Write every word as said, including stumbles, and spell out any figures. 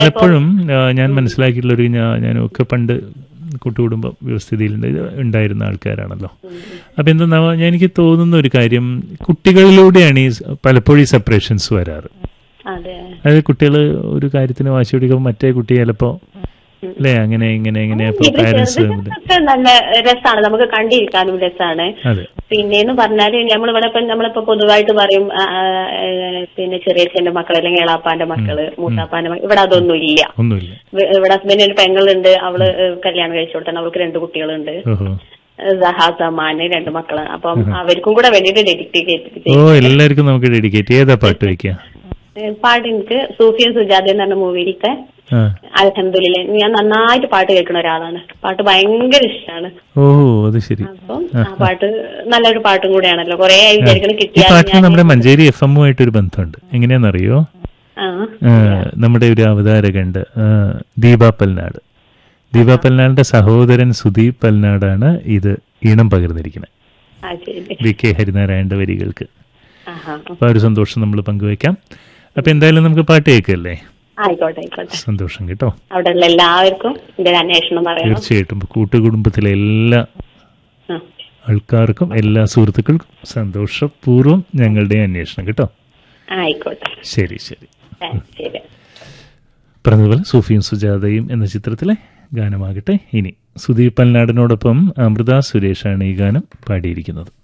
എപ്പോഴും ഞാൻ മനസ്സിലാക്കിയിട്ടുള്ളൊരു ഞാനൊക്കെ പണ്ട് കൂട്ടുകുടുംബ വ്യവസ്ഥിതിയിൽ ഉണ്ടായിരുന്ന ആൾക്കാരാണല്ലോ. അപ്പം എന്താ ഞാൻ എനിക്ക് തോന്നുന്ന ഒരു കാര്യം, കുട്ടികളിലൂടെയാണ് ഈ പലപ്പോഴും ഈ സെപ്പറേഷൻസ് വരാറ്. അതായത് കുട്ടികൾ ഒരു കാര്യത്തിന് വാശി പിടിക്കുമ്പോൾ മറ്റേ കുട്ടി ചിലപ്പോൾ അല്ലേ അങ്ങനെ ഇങ്ങനെ ഇങ്ങനെ പാരന്റ്സ് നല്ല രസമാണ്, നമുക്ക് കണ്ടിരിക്കാനും രസമാണ്. പിന്നെന്ന് പറഞ്ഞാല് നമ്മളിവിടെ ഇപ്പൊ നമ്മളിപ്പോ പൊതുവായിട്ട് പറയും പിന്നെ ചെറിയച്ഛന്റെ മക്കൾ അല്ലെങ്കിൽ എളാപ്പാന്റെ മക്കള്, മൂത്താപ്പാന്റെ മക്കൾ. ഇവിടെ അതൊന്നും ഇല്ല. ഇവിടെ ഹസ്ബൻഡിന് ഒരു പെങ്ങളുണ്ട്, അവള് കല്യാണം കഴിച്ചു കൊടുത്താണ്, അവൾക്ക് രണ്ട് കുട്ടികളുണ്ട്. സഹാസമാന് രണ്ട് മക്കള്. അപ്പം അവർക്കും കൂടെ വേണ്ടിട്ട് ഡെഡിക്കേറ്റ് എല്ലാവർക്കും നമുക്ക് ഡെഡിക്കേറ്റ് ചെയ്താ പാട്ട് വയ്ക്കാം. പാട്ട് എനിക്ക് സൂഫിയും സുജാത എന്ന് പറഞ്ഞ മൂവിയിലത്തെ അൽഹംദുലില്ലാ, ഞാൻ നന്നായിട്ട് പാട്ട് കേൾക്കുന്ന ഒരാളാണ്. പാട്ട് ഭയങ്കര ഇഷ്ടമാണ്. ഓ അത് ശരി. അപ്പം ആ പാട്ട് നല്ലൊരു പാട്ടും കൂടെയാണല്ലോ. കുറെ വിചാരിക്കണം കിട്ടിയാൽ. നമ്മുടെ മഞ്ചേരി എഫ് എമ്മുമായിട്ട് ഒരു ബന്ധമുണ്ട്. എങ്ങനെയാണെന്നറിയോ? നമ്മുടെ ഒരു അവതാരകണ്ട് ദീപ പൽനാട്. ദീപ പൽനാടിന്റെ സഹോദരൻ സുദീപ് പൽനാടാണ് ഇത് ഈണം പകർന്നിരിക്കുന്നത് വി കെ ഹരിനാരായണന്റെ വരികൾക്ക്. അപ്പൊ ആ ഒരു സന്തോഷം നമ്മൾ പങ്കുവയ്ക്കാം. അപ്പൊ എന്തായാലും നമുക്ക് പാട്ട് കേൾക്കല്ലേ? ആയിക്കോട്ടെ ആയിക്കോട്ടെ. സന്തോഷം കേട്ടോ. അവിടെയുള്ള എല്ലാവർക്കും അന്വേഷണം പറയണം. തീർച്ചയായിട്ടും കൂട്ടുകുടുംബത്തിലെ എല്ലാ ആൾക്കാർക്കും എല്ലാ സുഹൃത്തുക്കൾക്കും സന്തോഷപൂർവ്വം ഞങ്ങളുടെ അന്വേഷണം കേട്ടോ. ആയിക്കോട്ടെ. ശരി ശരി. പറഞ്ഞതുപോലെ സൂഫിയും സുജാതയും എന്ന ചിത്രത്തിലെ ഗാനമാകട്ടെ. ഇനി സുദീപ് പൽനാടിനോടൊപ്പം അമൃത സുരേഷാണ് ഈ ഗാനം പാടിയിരിക്കുന്നത്.